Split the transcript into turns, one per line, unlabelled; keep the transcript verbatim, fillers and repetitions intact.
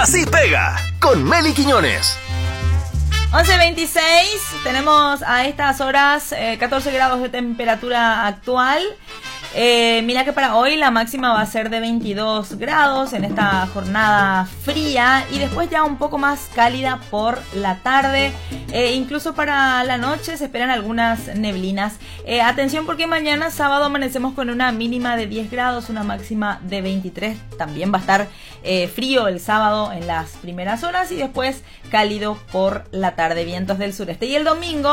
Así pega con Meli Quiñones.
once veintiséis, tenemos a estas horas eh, catorce grados de temperatura actual. Eh, mira que para hoy la máxima va a ser de veintidós grados en esta jornada fría y después ya un poco más cálida por la tarde. Eh, incluso para la noche se esperan algunas neblinas. Eh, atención porque mañana sábado amanecemos con una mínima de diez grados, una máxima de veintitrés. También va a estar eh, frío el sábado en las primeras horas y después cálido por la tarde, vientos del sureste. Y el domingo